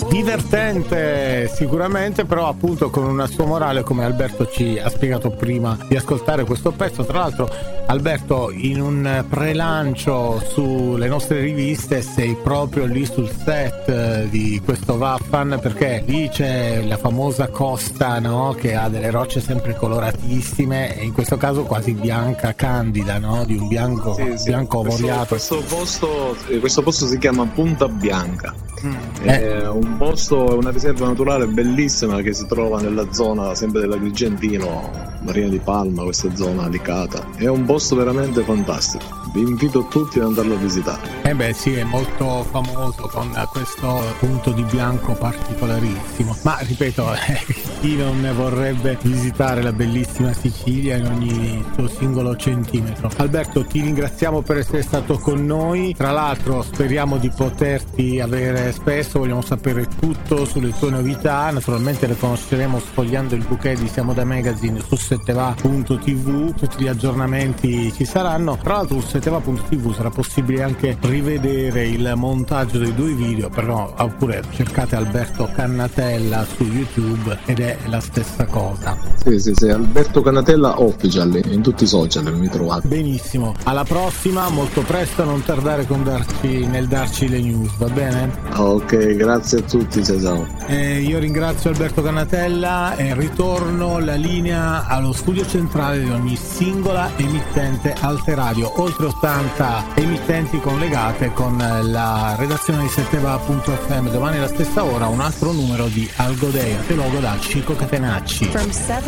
divertente sicuramente, però appunto con una sua morale, come Alberto ci ha spiegato prima di ascoltare questo pezzo. Tra l'altro, Alberto, in un prelancio sulle nostre riviste sei proprio lì sul set di questo Vaffan, perché lì c'è la famosa costa, no? Che ha delle rocce sempre coloratissime e in questo caso quasi bianca candida, no? Di un bianco, bianco avoriato. Questo posto si chiama Punta Bianca. È un posto, una riserva naturale bellissima che si trova nella zona sempre dell'Agrigentino, Marina di Palma, questa zona Licata. È un posto veramente fantastico, vi invito tutti ad andarlo a visitare. Sì, è molto famoso con questo punto di bianco particolarissimo, ma ripeto, chi non vorrebbe visitare la bellissima Sicilia in ogni suo singolo centimetro. Alberto, ti ringraziamo per essere stato con noi, tra l'altro speriamo di poterti avere spesso, vogliamo sapere tutto sulle tue novità, naturalmente le conosceremo sfogliando il bouquet di Siamo da Magazine su setteva.tv, tutti gli aggiornamenti ci saranno. Tra l'altro su setteva.tv sarà possibile anche rivedere il montaggio dei due video, però oppure cercate Alberto Cannatella su YouTube ed è la stessa cosa. Sì, Alberto Cannatella Official in tutti i social mi trovate. Benissimo, alla prossima, molto presto, non tardare nel darci le news, va bene? Ok, grazie a tutti, ciao. Io ringrazio Alberto Cannatella e ritorno la linea allo studio centrale di ogni singola emittente Alteradio, oltre 80 emittenti collegate con la redazione di setteva.fm. Domani alla stessa ora un altro numero di Algodea, te logo da Chico Catenacci. From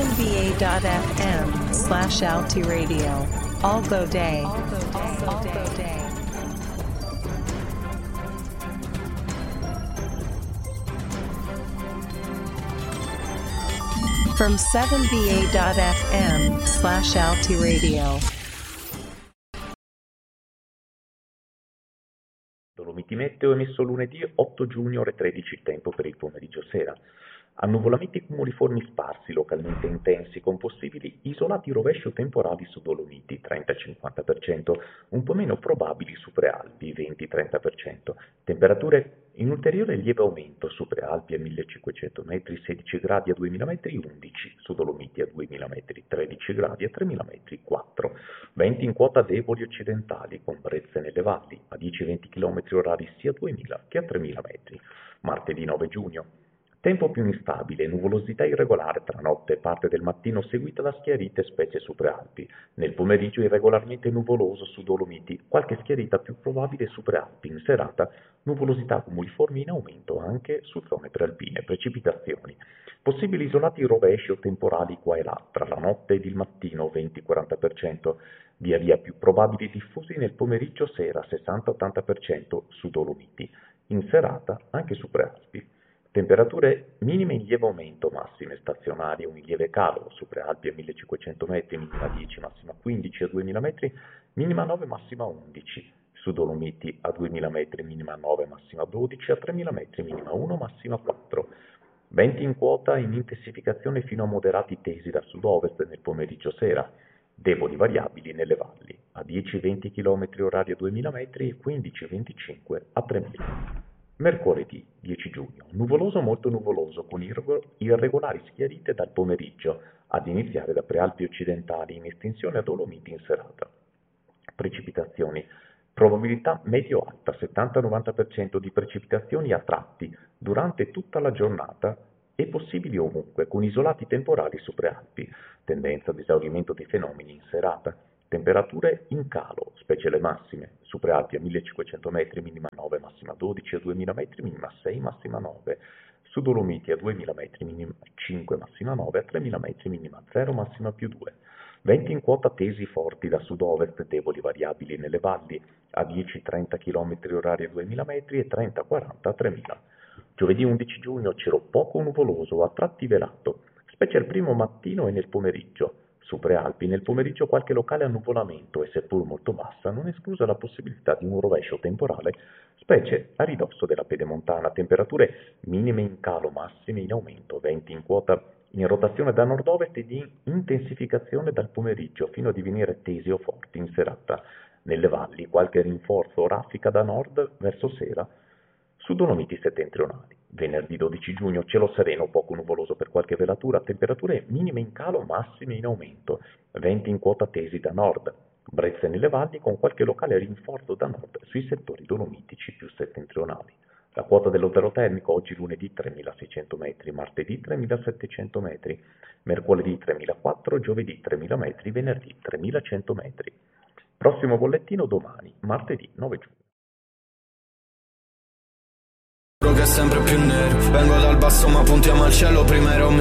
7va.fm/altiradio, Algo Day. From 7va.fm/altiradio. Dolomiti Meteo emesso lunedì 8 giugno ore 13 il tempo per il pomeriggio sera. Annuvolamenti cumuliformi sparsi, localmente intensi, con possibili isolati rovesci o temporali su Dolomiti, 30-50%, un po' meno probabili su Prealpi, 20-30%. Temperature in ulteriore lieve aumento su Prealpi a 1500 metri, 16 gradi a 2000 metri, 11, su Dolomiti a 2000 metri, 13 gradi a 3000 metri, 4. Venti in quota deboli occidentali, con brezze nelle valli, a 10-20 km orari sia a 2000 che a 3000 metri. Martedì 9 giugno. Tempo più instabile, nuvolosità irregolare tra notte e parte del mattino seguita da schiarite specie su Prealpi. Nel pomeriggio irregolarmente nuvoloso su Dolomiti, qualche schiarita più probabile su Prealpi. In serata nuvolosità cumuliformi in aumento anche su zone prealpine. Precipitazioni. Possibili isolati rovesci o temporali qua e là, tra la notte ed il mattino 20-40%. Via via più probabili diffusi nel pomeriggio sera 60-80% su Dolomiti. In serata anche su Prealpi. Temperature minime in lieve aumento, massime stazionarie, un lieve calo su Prealpi a 1500 metri, minima 10, massima 15 a 2000 metri, minima 9, massima 11. Su Dolomiti a 2000 metri, minima 9, massima 12, a 3000 metri, minima 1, massima 4. Venti in quota in intensificazione fino a moderati tesi da sud-ovest nel pomeriggio sera, deboli variabili nelle valli, a 10-20 km orari a 2000 metri e 15-25 a 3000. Mercoledì 10 giugno, nuvoloso molto nuvoloso con irregolari schiarite dal pomeriggio, ad iniziare da Prealpi occidentali in estinzione a Dolomiti in serata. Precipitazioni. Probabilità medio-alta, 70-90% di precipitazioni a tratti durante tutta la giornata e possibili ovunque, con isolati temporali su Prealpi. Tendenza ad esaurimento dei fenomeni in serata. Temperature in calo, specie le massime, su Prealpi a 1500 metri, minima 9, massima 12, a 2000 metri, minima 6, massima 9, su Dolomiti a 2000 metri, minima 5, massima 9, a 3000 metri, minima 0, massima più 2. Venti in quota tesi forti da sud-ovest, deboli variabili nelle valli, a 10-30 km orari a 2000 metri e 30-40 a 3000. Giovedì 11 giugno cielo poco nuvoloso, a tratti velato, specie il primo mattino e nel pomeriggio. Su Prealpi nel pomeriggio qualche locale annuvolamento e seppur molto bassa non esclusa la possibilità di un rovescio temporale, specie a ridosso della pedemontana. Temperature minime in calo, massime in aumento, venti in quota in rotazione da nord-ovest e di intensificazione dal pomeriggio fino a divenire tesi o forti in serata. Nelle valli qualche rinforzo o raffica da nord verso sera su Dolomiti settentrionali. Venerdì 12 giugno cielo sereno, poco nuvoloso per qualche velatura, temperature minime in calo, massime in aumento, venti in quota tesi da nord, brezze nelle valli con qualche locale rinforzo da nord sui settori dolomitici più settentrionali. La quota dello zero termico oggi lunedì 3.600 metri, martedì 3.700 metri, mercoledì 3.400, giovedì 3.000 metri, venerdì 3.100 metri. Prossimo bollettino domani, martedì 9 giugno. Che è sempre più nero, vengo dal basso ma puntiamo al cielo, prima ero